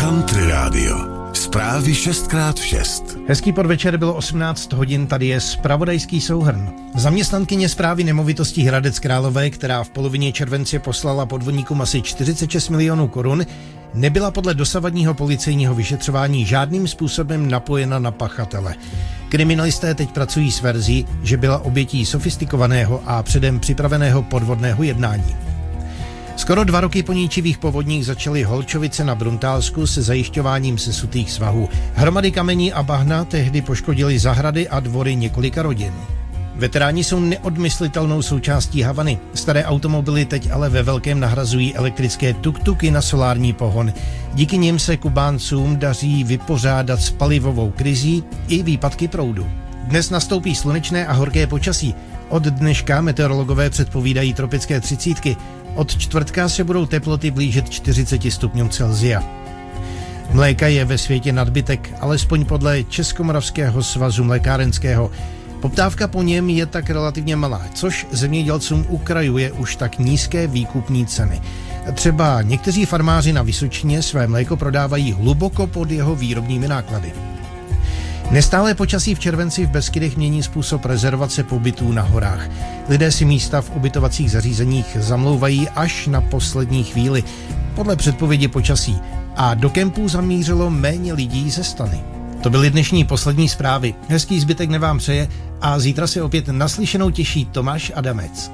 Country Radio. Zprávy 6x6. Hezký podvečer, bylo 18 hodin, tady je zpravodajský souhrn. Zaměstnankyně Správy nemovitostí Hradec Králové, která v polovině července poslala podvodníkům asi 46 milionů korun, nebyla podle dosavadního policejního vyšetřování žádným způsobem napojena na pachatele. Kriminalisté teď pracují s verzí, že byla obětí sofistikovaného a předem připraveného podvodného jednání. Skoro 2 roky po ničivých povodních začaly Holčovice na Bruntálsku se zajišťováním sesutých svahů. Hromady kamení a bahna tehdy poškodily zahrady a dvory několika rodin. Veteráni jsou neodmyslitelnou součástí Havany. Staré automobily teď ale ve velkém nahrazují elektrické tuk-tuky na solární pohon. Díky nim se Kubáncům daří vypořádat s palivovou krizí i výpadky proudu. Dnes nastoupí slunečné a horké počasí. Od dneška meteorologové předpovídají tropické 30. Od čtvrtka se budou teploty blížit 40 stupňům Celsia. Mléka je ve světě nadbytek, alespoň podle Českomoravského svazu mlékárenského. Poptávka po něm je tak relativně malá, což zemědělcům ukrajuje už tak nízké výkupní ceny. Třeba někteří farmáři na Vysočině své mléko prodávají hluboko pod jeho výrobními náklady. Nestálé počasí v červenci v Beskydech mění způsob rezervace pobytů na horách. Lidé si místa v ubytovacích zařízeních zamlouvají až na poslední chvíli, podle předpovědi počasí. A do kempů zamířilo méně lidí ze Stany. To byly dnešní poslední zprávy. Hezký zbytek vám přeje a zítra se opět naslyšenou těší Tomáš Adamec.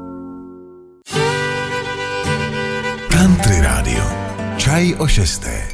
Country Radio. Čaj o 6.